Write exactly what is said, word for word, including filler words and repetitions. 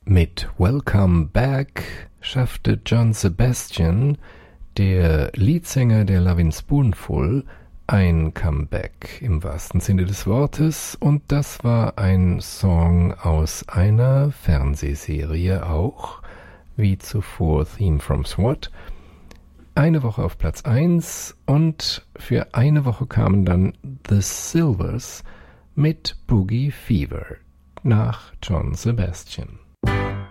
Mit Welcome Back schaffte John Sebastian, der Leadsänger der Lovin' Spoonful, ein Comeback im wahrsten Sinne des Wortes, und das war ein Song aus einer Fernsehserie auch, wie zuvor Theme from SWAT. Eine Woche auf Platz eins und für eine Woche kamen dann The Silvers mit Boogie Fever nach John Sebastian.